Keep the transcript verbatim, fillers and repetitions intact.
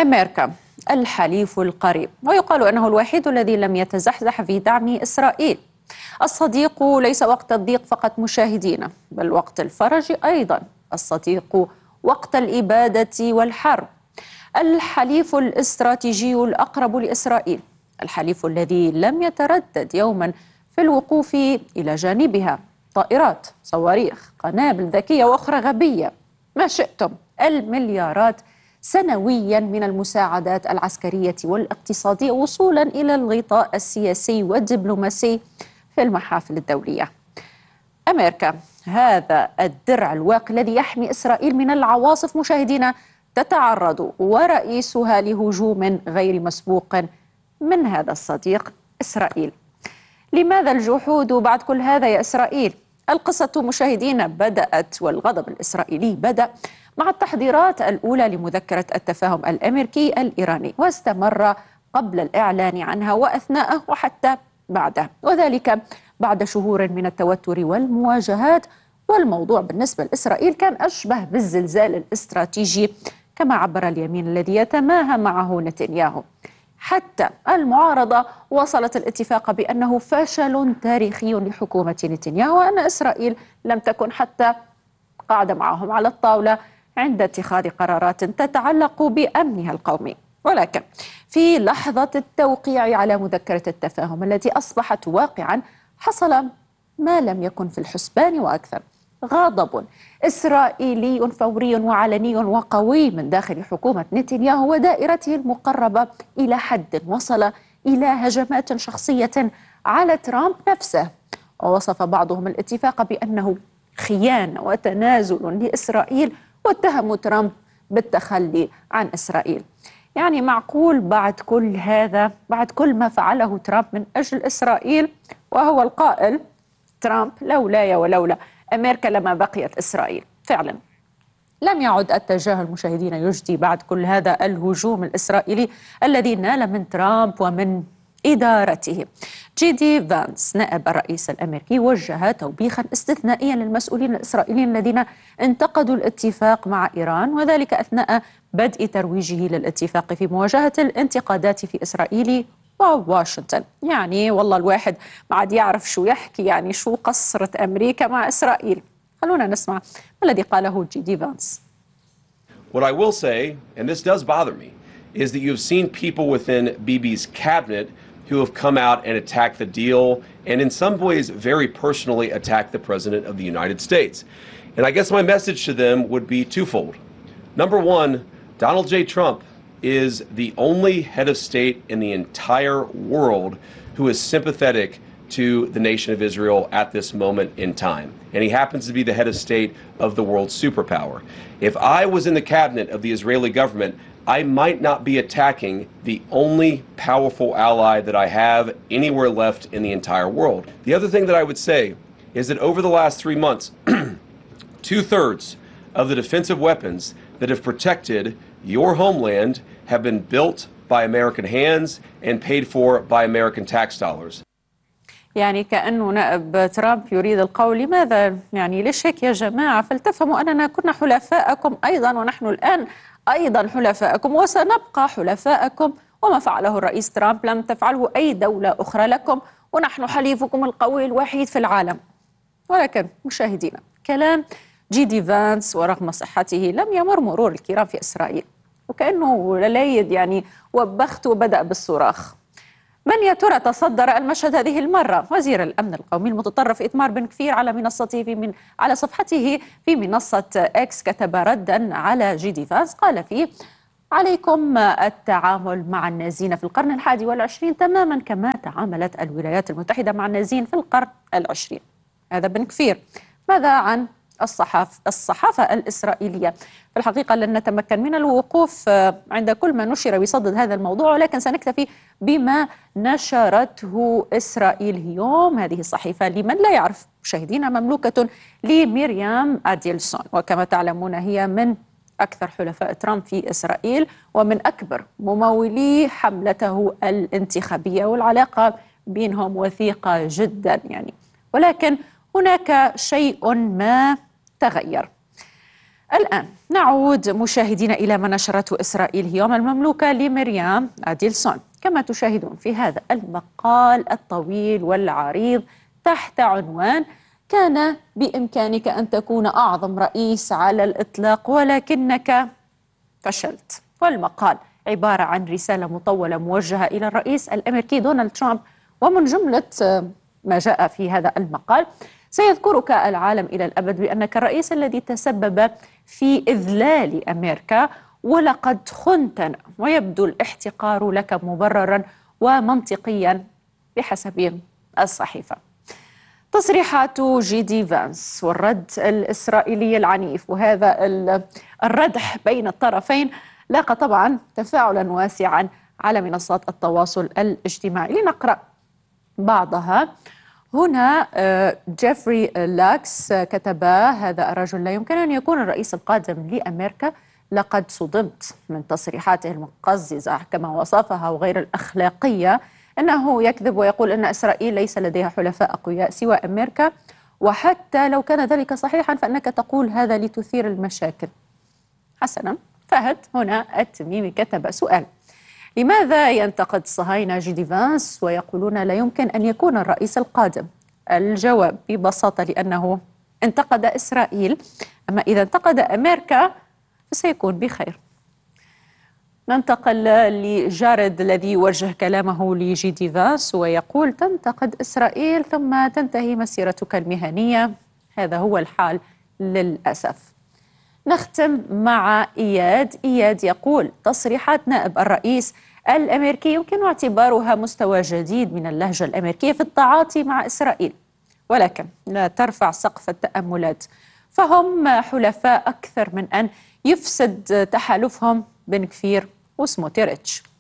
أمريكا الحليف القريب، ويقال أنه الوحيد الذي لم يتزحزح في دعم إسرائيل. الصديق ليس وقت الضيق فقط مشاهدينا، بل وقت الفرج أيضا. الصديق وقت الإبادة والحرب. الحليف الاستراتيجي الأقرب لإسرائيل، الحليف الذي لم يتردد يوما في الوقوف إلى جانبها. طائرات، صواريخ، قنابل ذكية وأخرى غبية، ما شئتم، المليارات سنويا من المساعدات العسكرية والاقتصادية وصولا إلى الغطاء السياسي والدبلوماسي في المحافل الدولية. أمريكا هذا الدرع الواقي الذي يحمي إسرائيل من العواصف مشاهدينا تتعرض ورئيسها لهجوم غير مسبوق من هذا الصديق إسرائيل. لماذا الجحود بعد كل هذا يا إسرائيل؟ القصة مشاهدينا بدأت والغضب الإسرائيلي بدأ مع التحضيرات الأولى لمذكرة التفاهم الأمريكي الإيراني، واستمر قبل الإعلان عنها وأثناءه وحتى بعده، وذلك بعد شهور من التوتر والمواجهات. والموضوع بالنسبة لإسرائيل كان أشبه بالزلزال الاستراتيجي كما عبر اليمين الذي يتماهى معه نتنياهو. حتى المعارضة وصلت الاتفاق بأنه فشل تاريخي لحكومة نتنياهو، وأن إسرائيل لم تكن حتى قاعدة معهم على الطاولة عند اتخاذ قرارات تتعلق بأمنها القومي. ولكن في لحظة التوقيع على مذكرة التفاهم التي أصبحت واقعا، حصل ما لم يكن في الحسبان وأكثر: غضب إسرائيلي فوري وعلني وقوي من داخل حكومة نتنياهو ودائرته المقربة، إلى حد وصل إلى هجمات شخصية على ترامب نفسه. ووصف بعضهم الاتفاق بأنه خيانة وتنازل لإسرائيل، واتهموا ترامب بالتخلي عن إسرائيل. يعني معقول بعد كل هذا، بعد كل ما فعله ترامب من أجل إسرائيل، وهو القائل ترامب لولاي ولولا أمريكا لما بقيت إسرائيل. فعلا لم يعد التجاهل مشاهدين يجدي بعد كل هذا الهجوم الإسرائيلي الذي نال من ترامب ومن إدارته. جي دي فانس نائب الرئيس الأمريكي وجه توبيخا استثنائيا للمسؤولين الإسرائيليين الذين انتقدوا الاتفاق مع إيران، وذلك أثناء بدء ترويجه للاتفاق في مواجهة الانتقادات في إسرائيل وواشنطن. يعني والله الواحد ما عاد يعرف شو يحكي، يعني شو قصرة أمريكا مع إسرائيل. خلونا نسمع ما الذي قاله جي دي فانس. What I will say, and this does bother me, is that you've seen people within Bibi's cabinet who have come out and attacked the deal, and in some ways very personally attacked the President of the United States. And I guess my message to them would be twofold. Number one, Donald J. Trump is the only head of state in the entire world who is sympathetic to the nation of Israel at this moment in time. And he happens to be the head of state of the world's superpower. If I was in the cabinet of the Israeli government, I might not be attacking the only powerful ally that I have anywhere left in the entire world. The other thing that I would say is that over the last three months, two-thirds of the defensive weapons that have protected your homeland have been built by American hands and paid for by American tax dollars. يعني كأنه نائب ترامب يريد القول لماذا، يعني ليش هيك يا جماعة؟ فلتفهموا أننا كنا حلفاءكم أيضا، ونحن الآن أيضا حلفاءكم وسنبقى حلفاءكم، وما فعله الرئيس ترامب لم تفعله أي دولة أخرى لكم، ونحن حليفكم القوي الوحيد في العالم. ولكن مشاهدينا، كلام جي دي فانس ورغم صحته لم يمر مرور الكرام في إسرائيل، وكأنه للايد يعني وبخت وبدأ بالصراخ. من يا ترى تصدر المشهد هذه المرة؟ وزير الأمن القومي المتطرف إتمار بن كفير على منصته في من على صفحته في منصة إكس كتب ردا على جي دي فانس، قال فيه: عليكم التعامل مع النازين في القرن الحادي والعشرين تماما كما تعاملت الولايات المتحدة مع النازين في القرن العشرين. هذا بن كفير. ماذا عن الصحافة الصحافة الإسرائيلية؟ في الحقيقة لن نتمكن من الوقوف عند كل ما نشر بصدد هذا الموضوع، ولكن سنكتفي بما نشرته إسرائيل اليوم. هذه الصحيفة لمن لا يعرف مشاهدينا مملوكة لميريام أديلسون، وكما تعلمون هي من أكثر حلفاء ترامب في إسرائيل ومن أكبر ممولي حملته الانتخابية، والعلاقة بينهم وثيقة جدا يعني. ولكن هناك شيء ما تغير. الآن نعود مشاهدينا إلى ما نشرته إسرائيل يوم المملوكة لمريام أديلسون. كما تشاهدون في هذا المقال الطويل والعريض تحت عنوان: كان بإمكانك أن تكون أعظم رئيس على الإطلاق ولكنك فشلت. والمقال عبارة عن رسالة مطولة موجهة إلى الرئيس الأمريكي دونالد ترامب. ومن جملة ما جاء في هذا المقال: سيذكرك العالم إلى الأبد بأنك الرئيس الذي تسبب في إذلال أمريكا، ولقد خنتنا، ويبدو الاحتقار لك مبررا ومنطقيا بحسب الصحيفة. تصريحات جي دي فانس والرد الإسرائيلي العنيف، وهذا الردح بين الطرفين لاقى طبعا تفاعلا واسعا على منصات التواصل الاجتماعي. لنقرأ بعضها. هنا جيفري لاكس كتب: هذا الرجل لا يمكن أن يكون الرئيس القادم لأمريكا، لقد صدمت من تصريحاته المقززة كما وصفها وغير الأخلاقية، أنه يكذب ويقول أن إسرائيل ليس لديها حلفاء أقوياء سوى أمريكا، وحتى لو كان ذلك صحيحا فإنك تقول هذا لتثير المشاكل. حسنا. فهد هنا التميمي كتب سؤال: لماذا ينتقد الصهاينة جي دي فانس ويقولون لا يمكن أن يكون الرئيس القادم؟ الجواب ببساطة لأنه انتقد إسرائيل، أما إذا انتقد أمريكا فسيكون بخير. ننتقل لجارد الذي يوجه كلامه لجي دي فانس ويقول: تنتقد إسرائيل ثم تنتهي مسيرتك المهنية. هذا هو الحال للأسف. نختم مع إياد. إياد يقول: تصريحات نائب الرئيس الأمريكي يمكن اعتبارها مستوى جديد من اللهجة الأمريكية في التعاطي مع إسرائيل، ولكن لا ترفع سقف التأملات، فهم حلفاء أكثر من أن يفسد تحالفهم بن كفير وسموتريتش.